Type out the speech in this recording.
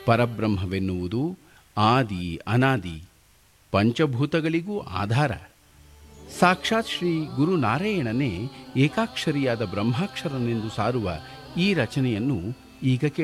ಪರಬ್ರಹ್ಮವೆನ್ನುವುದು ಆದಿ ಅನಾದಿ, ಪಂಚಭೂತಗಳಿಗೂ ಆಧಾರ. ಸಾಕ್ಷಾತ್ ಶ್ರೀ ಗುರುನಾರಾಯಣನೇ ಏಕಾಕ್ಷರಿಯಾದ ಬ್ರಹ್ಮಾಕ್ಷರನೆಂದು ಸಾರುವ ಈ ರಚನೆಯನ್ನು ಈಗ